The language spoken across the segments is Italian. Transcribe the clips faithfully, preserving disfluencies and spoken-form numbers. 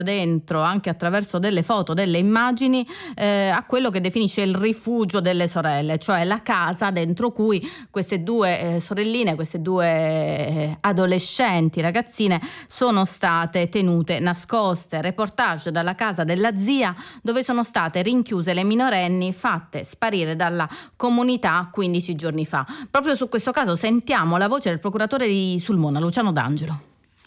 dentro, anche attraverso delle foto, delle immagini, eh, a quello che definisce il rifugio delle sorelle, cioè la casa dentro cui queste due eh, sorelline, queste due eh, adolescenti ragazzine sono state tenute nascoste. Reportage dalla casa della zia, dove sono state rinchiuse le minorenni fatte sparire dalla comunità quindici giorni fa. Proprio su questo caso sentiamo la voce del procuratore di Sulmona, Luciano D'Angelo.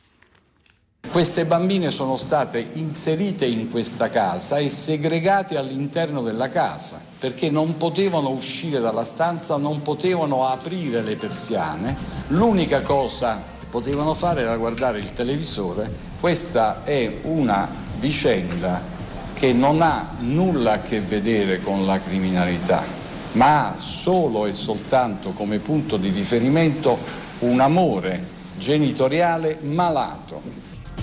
Queste bambine sono state inserite in questa casa e segregate all'interno della casa perché non potevano uscire dalla stanza, non potevano aprire le persiane. L'unica cosa che potevano fare era guardare il televisore. Questa è una vicenda che non ha nulla a che vedere con la criminalità, ma ha solo e soltanto come punto di riferimento un amore genitoriale malato.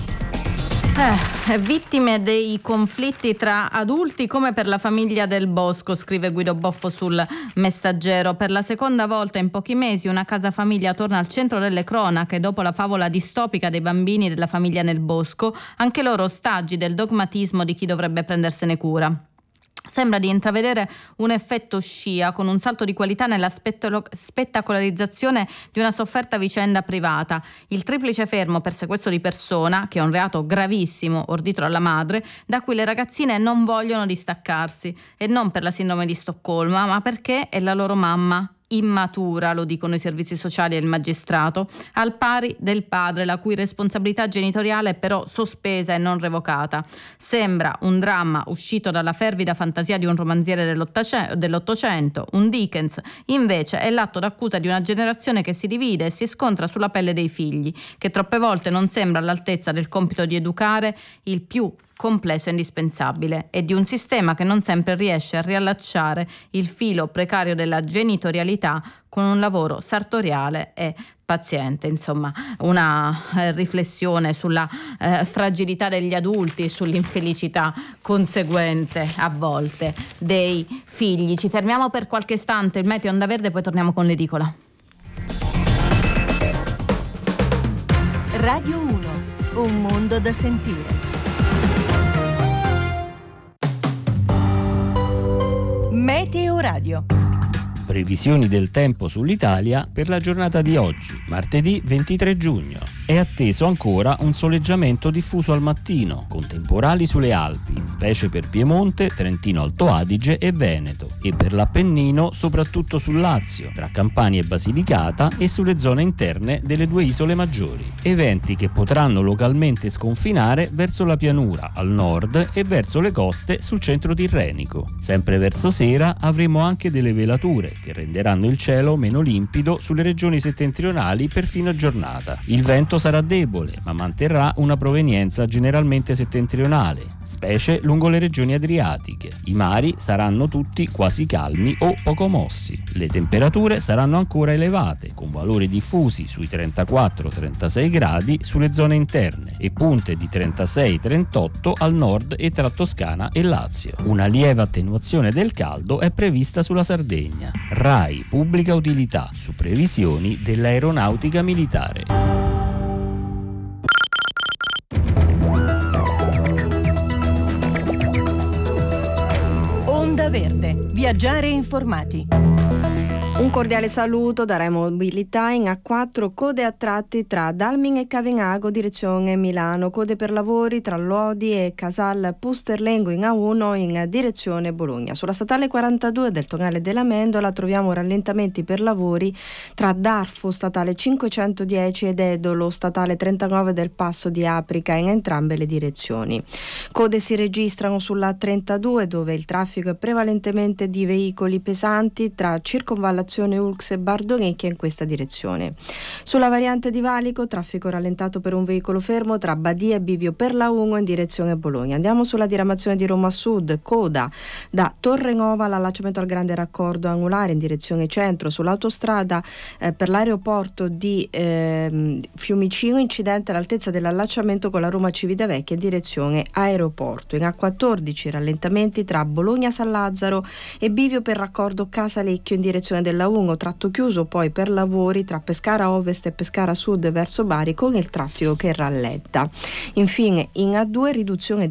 Eh, vittime dei conflitti tra adulti come per la famiglia Del Bosco, scrive Guido Boffo sul Messaggero. Per la seconda volta in pochi mesi una casa famiglia torna al centro delle cronache dopo la favola distopica dei bambini della famiglia Nel Bosco, anche loro ostaggi del dogmatismo di chi dovrebbe prendersene cura. Sembra di intravedere un effetto scia con un salto di qualità nella spettolo- spettacolarizzazione di una sofferta vicenda privata. Il triplice fermo per sequestro di persona, che è un reato gravissimo ordito dalla madre, da cui le ragazzine non vogliono distaccarsi, e non per la sindrome di Stoccolma, ma perché è la loro mamma immatura, lo dicono i servizi sociali e il magistrato, al pari del padre, la cui responsabilità genitoriale è però sospesa e non revocata. Sembra un dramma uscito dalla fervida fantasia di un romanziere dell'Ottocento, un Dickens. Invece è l'atto d'accusa di una generazione che si divide e si scontra sulla pelle dei figli, che troppe volte non sembra all'altezza del compito di educare il più complesso e indispensabile, e di un sistema che non sempre riesce a riallacciare il filo precario della genitorialità con un lavoro sartoriale e paziente. Insomma, una eh, riflessione sulla eh, fragilità degli adulti, sull'infelicità conseguente a volte dei figli. Ci fermiamo per qualche istante, il meteo Onda Verde, poi torniamo con l'edicola. Radio uno, un mondo da sentire. Meteo Radio. Previsioni del tempo sull'Italia per la giornata di oggi, martedì ventitré giugno. È atteso ancora un soleggiamento diffuso al mattino, con temporali sulle Alpi, specie per Piemonte, Trentino Alto Adige e Veneto, e per l'Appennino soprattutto sul Lazio, tra Campania e Basilicata e sulle zone interne delle due isole maggiori. Eventi che potranno localmente sconfinare verso la pianura al nord e verso le coste sul centro tirrenico. Sempre verso sera avremo anche delle velature che renderanno il cielo meno limpido sulle regioni settentrionali per fine giornata. Il vento sarà debole, ma manterrà una provenienza generalmente settentrionale, specie lungo le regioni adriatiche. I mari saranno tutti quasi calmi o poco mossi. Le temperature saranno ancora elevate, con valori diffusi sui trentaquattro trentasei gradi sulle zone interne e punte di trentasei trentotto al nord e tra Toscana e Lazio. Una lieve attenuazione del caldo è prevista sulla Sardegna. RAI Pubblica Utilità su previsioni dell'aeronautica militare. Onda Verde, viaggiare informati. Un cordiale saluto da Rai Mobilità in A quattro, code a tratti tra Dalming e Cavenago, direzione Milano, code per lavori tra Lodi e Casal Pusterlengo in A uno in direzione Bologna. Sulla statale quarantadue del Tonale della Mendola troviamo rallentamenti per lavori tra Darfo, statale cinquecentodieci, ed Edolo, statale trentanove del Passo di Aprica, in entrambe le direzioni. Code si registrano sulla trentadue, dove il traffico è prevalentemente di veicoli pesanti tra Circonvallazione Ulx e Bardonecchia in questa direzione. Sulla variante di Valico, traffico rallentato per un veicolo fermo tra Badia e Bivio per la Ungo in direzione Bologna. Andiamo sulla diramazione di Roma Sud, coda da Torrenova all'allacciamento al grande raccordo angolare in direzione centro. Sull'autostrada eh, per l'aeroporto di eh, Fiumicino, incidente all'altezza dell'allacciamento con la Roma Civitavecchia in direzione aeroporto. In A quattordici rallentamenti tra Bologna San Lazzaro e Bivio per raccordo Casalecchio in direzione del della uno tratto chiuso poi per lavori tra Pescara Ovest e Pescara Sud verso Bari, con il traffico che rallenta. Infine in A due riduzione